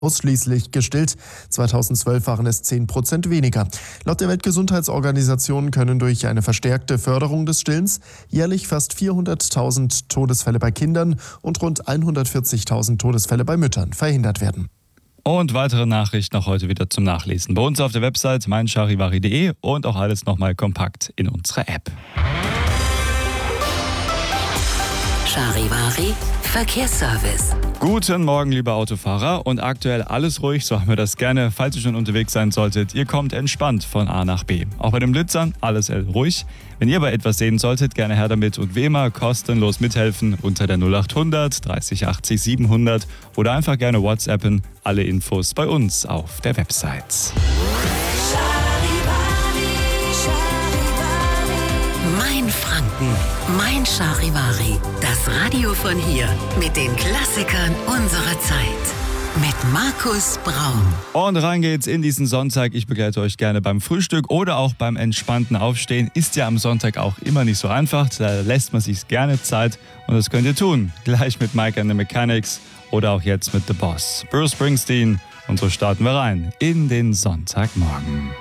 ausschließlich gestillt. 2012 waren es 10% weniger. Laut der Weltgesundheitsorganisation können durch eine verstärkte Förderung des Stillens jährlich fast 400.000 Todesfälle bei Kindern und rund 140.000 Todesfälle bei Müttern verhindert werden. Und weitere Nachrichten auch heute wieder zum Nachlesen. Bei uns auf der Website meincharivari.de und auch alles nochmal kompakt in unserer App. Charivari Verkehrsservice. Guten Morgen, liebe Autofahrer. Und aktuell alles ruhig, so haben wir das gerne. Falls ihr schon unterwegs sein solltet, ihr kommt entspannt von A nach B. Auch bei den Blitzern alles ruhig. Wenn ihr aber etwas sehen solltet, gerne her damit und wie immer kostenlos mithelfen unter der 0800 30 80 700 oder einfach gerne WhatsAppen. Alle Infos bei uns auf der Website. Mein Franken, mein Charivari. Das Radio von hier mit den Klassikern unserer Zeit. Mit Markus Braun. Und rein geht's in diesen Sonntag. Ich begleite euch gerne beim Frühstück oder auch beim entspannten Aufstehen. Ist ja am Sonntag auch immer nicht so einfach. Da lässt man sich gerne Zeit und das könnt ihr tun. Gleich mit Mike and the Mechanics oder auch jetzt mit The Boss. Bruce Springsteen. Und so starten wir rein in den Sonntagmorgen.